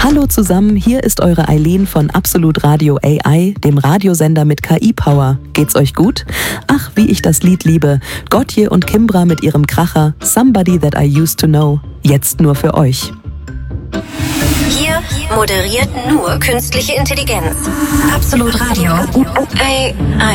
Hallo zusammen, hier ist eure Eileen von Absolut Radio AI, dem Radiosender mit KI-Power. Geht's euch gut? Ach, wie ich das Lied liebe. Gotje und Kimbra mit ihrem Kracher Somebody That I Used to Know. Jetzt nur für euch. Hier moderiert nur künstliche Intelligenz. Absolut Radio AI.